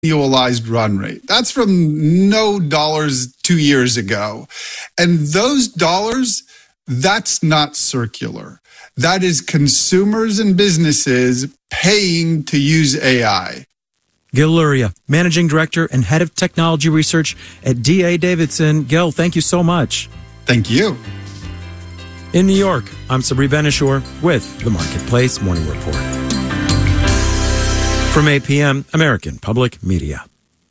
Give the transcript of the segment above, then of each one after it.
annualized run rate. That's from no dollars 2 years ago. And those dollars, that's not circular. That is consumers and businesses paying to use AI. Gil Luria, Managing Director and Head of Technology Research at D.A. Davidson. Gil, thank you so much. Thank you. In New York, I'm Sabri Benishore with the Marketplace Morning Report. From 8 p.m., American Public Media.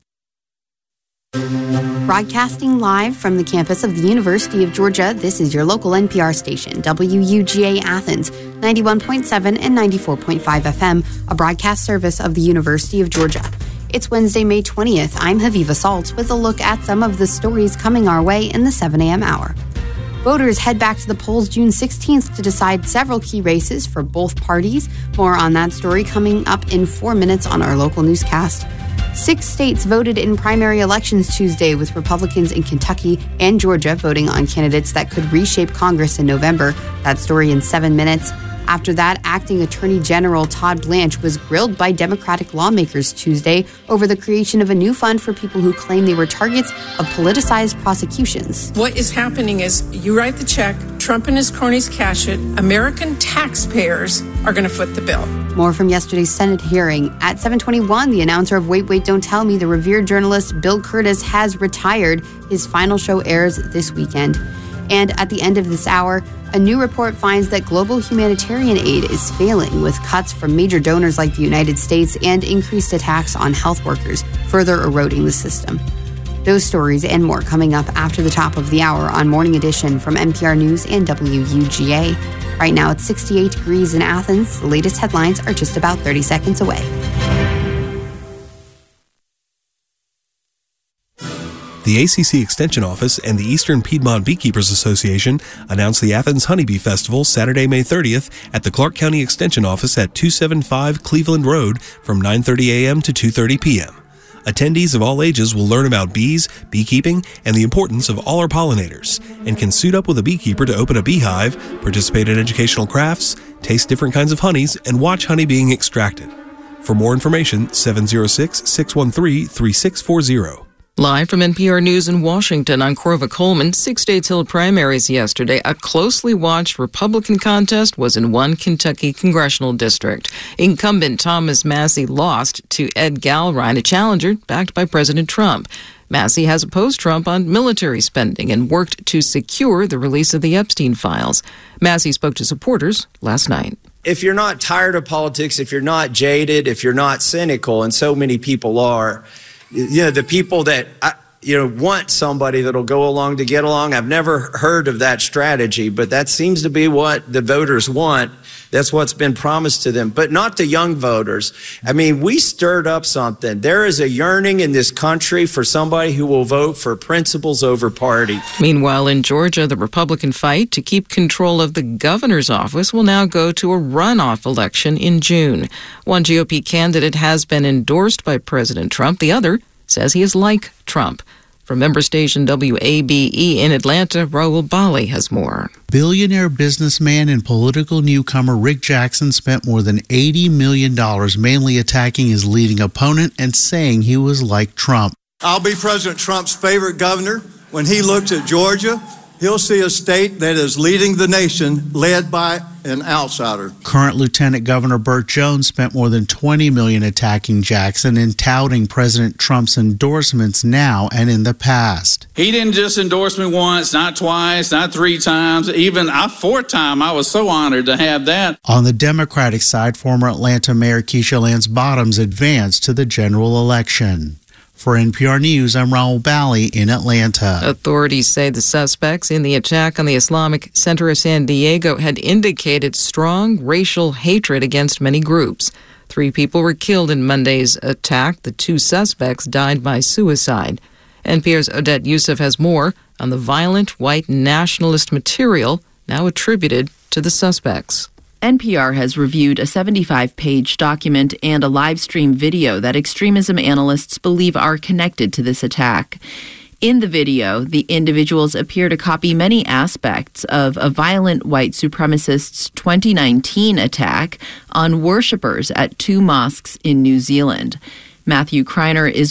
Broadcasting live from the campus of the University of Georgia, this is your local NPR station, WUGA Athens, 91.7 and 94.5 FM, a broadcast service of the University of Georgia. It's Wednesday, May 20th. I'm Haviva Saltz with a look at some of the stories coming our way in the 7 a.m. hour. Voters head back to the polls June 16th to decide several key races for both parties. More on that story coming up in 4 minutes on our local newscast. 6 states voted in primary elections Tuesday, with Republicans in Kentucky and Georgia voting on candidates that could reshape Congress in November. That story in 7 minutes. After that, Acting Attorney General Todd Blanche was grilled by Democratic lawmakers Tuesday over the creation of a new fund for people who claim they were targets of politicized prosecutions. What is happening is you write the check, Trump and his cronies cash it, American taxpayers are going to foot the bill. More from yesterday's Senate hearing. At 7:21, the announcer of Wait, Wait, Don't Tell Me, the revered journalist Bill Curtis, has retired. His final show airs this weekend. And at the end of this hour, a new report finds that global humanitarian aid is failing, with cuts from major donors like the United States and increased attacks on health workers, further eroding the system. Those stories and more coming up after the top of the hour on Morning Edition from NPR News and WUGA. Right now it's 68 degrees in Athens. The latest headlines are just about 30 seconds away. The ACC Extension Office and the Eastern Piedmont Beekeepers Association announced the Athens Honeybee Festival Saturday, May 30th at the Clark County Extension Office at 275 Cleveland Road from 9:30 a.m. to 2:30 p.m. Attendees of all ages will learn about bees, beekeeping, and the importance of all our pollinators, and can suit up with a beekeeper to open a beehive, participate in educational crafts, taste different kinds of honeys, and watch honey being extracted. For more information, 706-613-3640. Live from NPR News in Washington, I'm Corva Coleman. 6 states held primaries yesterday. A closely watched Republican contest was in one Kentucky congressional district. Incumbent Thomas Massie lost to Ed Galrine, a challenger backed by President Trump. Massie has opposed Trump on military spending and worked to secure the release of the Epstein files. Massie spoke to supporters last night. If you're not tired of politics, if you're not jaded, if you're not cynical, and so many people are, the people that, want somebody that'll go along to get along. I've never heard of that strategy, but that seems to be what the voters want. That's what's been promised to them, but not the young voters. I mean, we stirred up something. There is a yearning in this country for somebody who will vote for principles over party. Meanwhile, in Georgia, the Republican fight to keep control of the governor's office will now go to a runoff election in June. One GOP candidate has been endorsed by President Trump. The other says he is like Trump. From member station WABE in Atlanta, Raul Bali has more. Billionaire businessman and political newcomer Rick Jackson spent more than $80 million mainly attacking his leading opponent and saying he was like Trump. I'll be President Trump's favorite governor. When he looks at Georgia, he'll see a state that is leading the nation, led by an outsider. Current Lieutenant Governor Burt Jones spent more than $20 million attacking Jackson and touting President Trump's endorsements now and in the past. He didn't just endorse me once, not twice, not 3 times, even a 4th time. I was so honored to have that. On the Democratic side, former Atlanta Mayor Keisha Lance Bottoms advanced to the general election. For NPR News, I'm Raul Bali in Atlanta. Authorities say the suspects in the attack on the Islamic Center of San Diego had indicated strong racial hatred against many groups. 3 people were killed in Monday's attack. The 2 suspects died by suicide. NPR's Odette Youssef has more on the violent white nationalist material now attributed to the suspects. NPR has reviewed a 75-page document and a live stream video that extremism analysts believe are connected to this attack. In the video, the individuals appear to copy many aspects of a violent white supremacist's 2019 attack on worshippers at 2 mosques in New Zealand. Matthew Kreiner is